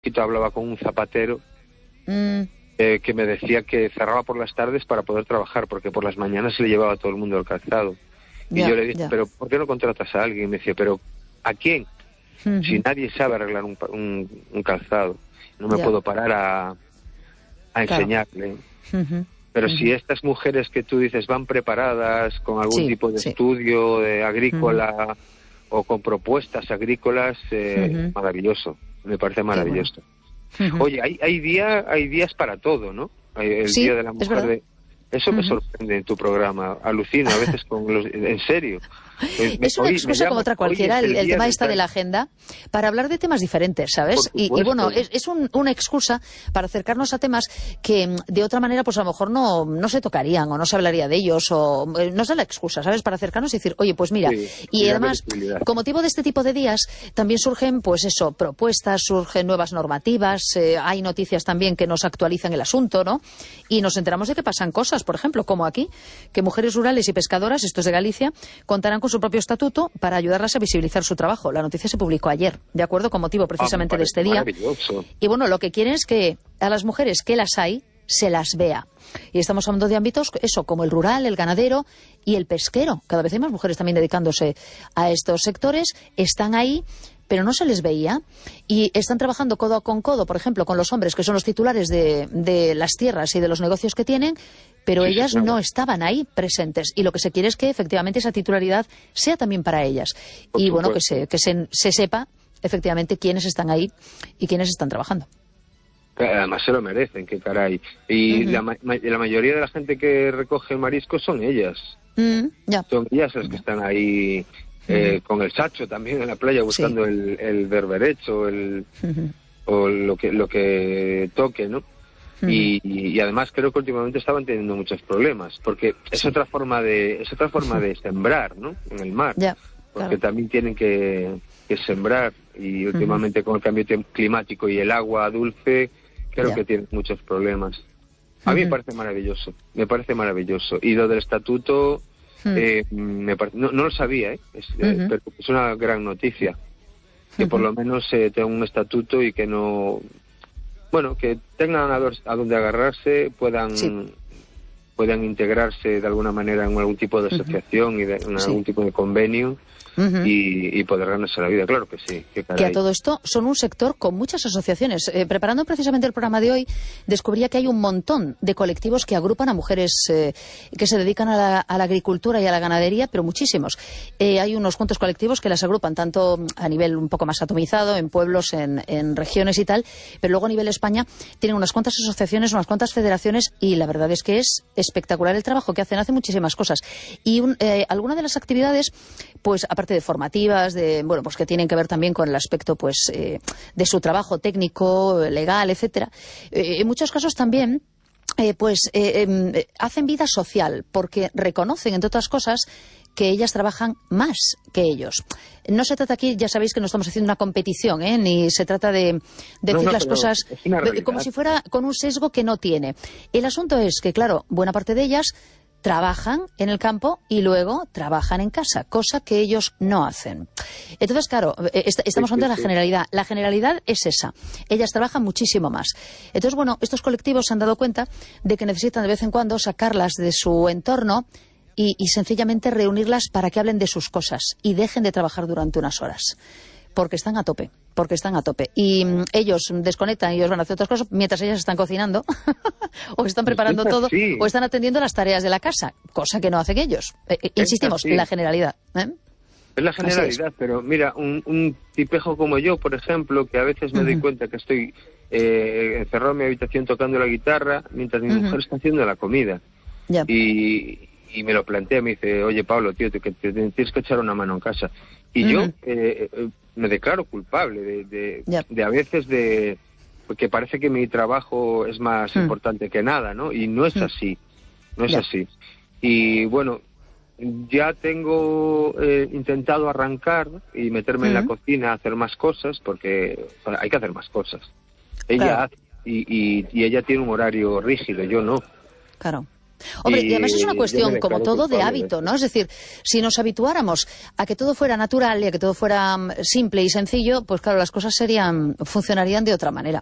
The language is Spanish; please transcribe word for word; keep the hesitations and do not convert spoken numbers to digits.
hablaba con un zapatero Mm. eh, que me decía que cerraba por las tardes para poder trabajar, porque por las mañanas se le llevaba a todo el mundo el calzado. Ya, y yo le dije, ya. pero ¿por qué no contratas a alguien? Y me decía, pero ¿a quién? Ujú. Si nadie sabe arreglar un, pa- un, un calzado, no me Ya. puedo parar a, a Claro. enseñarle. Ujú. Pero Ujú. si estas mujeres que tú dices van preparadas con algún Sí, tipo de sí. estudio de agrícola o con propuestas agrícolas, eh, Ujú. maravilloso, me parece maravilloso. Ujú. Oye, hay, hay, día, hay días para todo, ¿no? Hay el Sí, Día de la es Mujer verdad. de... Eso me Ujú. sorprende en tu programa, alucino a veces con los... En serio. Eh, me- Es una hoy me excusa como llaman, otra hoy cualquiera, es el, el el día tema de esta de tal. la agenda, para hablar de temas diferentes, ¿sabes? Por Y, y supuesto. bueno, es, es un- una excusa para acercarnos a temas que mm, de otra manera pues a lo mejor no, no se tocarían o no se hablaría de ellos o eh, no es la excusa, ¿sabes? Para acercarnos y decir, oye, pues mira, Sí, y y darle además, visibilidad. con motivo de este tipo de días, también surgen, pues eso, propuestas, surgen nuevas normativas, eh, hay noticias también que nos actualizan el asunto, ¿no? Y nos enteramos de que pasan cosas, por ejemplo, como aquí, que mujeres rurales y pescadoras, esto es de Galicia, contarán con su propio estatuto para ayudarlas a visibilizar su trabajo. La noticia se publicó ayer, de acuerdo, con motivo Ah, me precisamente de parece este día. maravilloso. Y bueno, lo que quieren es que a las mujeres que las hay, se las vea. Y estamos hablando de ámbitos, eso, como el rural, el ganadero y el pesquero. Cada vez hay más mujeres también dedicándose a estos sectores. Están ahí, pero no se les veía. Y están trabajando codo con codo, por ejemplo, con los hombres, que son los titulares de, de las tierras y de los negocios que tienen, pero Sí, ellas señora. no estaban ahí presentes. Y lo que se quiere es que efectivamente esa titularidad sea también para ellas. Por y bueno, que, supuesto. se, que se, se sepa efectivamente quiénes están ahí y quiénes están trabajando. Que además se lo merecen, qué caray. Y Ujú. la, ma- ma- la mayoría de la gente que recoge mariscos son ellas. Mm, ya. Son ellas las que están ahí eh, Ujú. con el sacho también en la playa buscando el, el berberecho el, Ujú. o lo que lo que toque, ¿no? Y, y además creo que últimamente estaban teniendo muchos problemas porque es Sí. otra forma de es otra forma de sembrar, ¿no? En el mar, Ya, porque claro. también tienen que, que sembrar y últimamente con el cambio tem- climático y el agua dulce creo Ya. que tienen muchos problemas. A mí me Ujú. parece maravilloso, me parece maravilloso. Y lo del estatuto, Mm. eh, me pare- no, no lo sabía, ¿eh? Es, eh, Ujú. pero es una gran noticia. Que por Ujú. lo menos eh, tenga un estatuto y que no... Bueno, que tengan a, ver- a donde agarrarse, puedan Sí. puedan integrarse de alguna manera en algún tipo de asociación y de, en Sí. algún tipo de convenio Ujú. y, y poder ganarse la vida, claro que sí. Qué Que a caray. todo esto son un sector con muchas asociaciones. Eh, preparando precisamente el programa de hoy, descubría que hay un montón de colectivos que agrupan a mujeres eh, que se dedican a la, a la agricultura y a la ganadería, pero muchísimos. Eh, hay unos cuantos colectivos que las agrupan, tanto a nivel un poco más atomizado, en pueblos, en, en regiones y tal, pero luego a nivel España tienen unas cuantas asociaciones, unas cuantas federaciones y la verdad es que es espectacular el trabajo que hacen, hacen muchísimas cosas. Y un, eh, alguna de las actividades, pues aparte de formativas, de bueno, pues que tienen que ver también con el aspecto pues eh, de su trabajo técnico, legal, etcétera. Eh, en muchos casos también eh, pues eh, eh, hacen vida social porque reconocen, entre otras cosas, que ellas trabajan más que ellos. No se trata aquí, ya sabéis que no estamos haciendo una competición, ¿eh? Ni se trata de decir No, no, las pero cosas es una de- realidad. como si fuera con un sesgo que no tiene. El asunto es que, claro, buena parte de ellas trabajan en el campo y luego trabajan en casa, cosa que ellos no hacen. Entonces, claro, eh, est- estamos Sí, sí, hablando de la sí. generalidad. La generalidad es esa. Ellas trabajan muchísimo más. Entonces, bueno, estos colectivos se han dado cuenta de que necesitan de vez en cuando sacarlas de su entorno y, y sencillamente reunirlas para que hablen de sus cosas y dejen de trabajar durante unas horas. Porque están a tope, porque están a tope. Y mm, ellos desconectan y ellos van a hacer otras cosas mientras ellas están cocinando o están preparando Es todo así. o están atendiendo las tareas de la casa, cosa que no hacen ellos. Eh, eh, Es insistimos, así. la generalidad. ¿eh? Es la Así generalidad, pero mira, un, un tipejo como yo, por ejemplo, que a veces me doy Ujú. cuenta que estoy eh, encerrado en mi habitación tocando la guitarra mientras mi Ujú. mujer está haciendo la comida. Ya. Y, y me lo plantea, me dice, oye Pablo, tío, te, que te tienes que echar una mano en casa. Y yo Ujú. eh, eh, me declaro culpable de, de, Ya. de a veces de... Porque parece que mi trabajo es más Mm. importante que nada, ¿no? Y no es Mm. así, no es Ya. así. Y bueno, ya tengo eh, intentado arrancar y meterme en la Mm. cocina a hacer más cosas, porque bueno, hay que hacer más cosas. Ella Claro. hace, y, y, y ella tiene un horario rígido, yo no. Claro. Hombre, y, y además es una cuestión, como todo, de hábito, de ¿no? Es decir, si nos habituáramos a que todo fuera natural y a que todo fuera simple y sencillo, pues claro, las cosas serían, funcionarían de otra manera.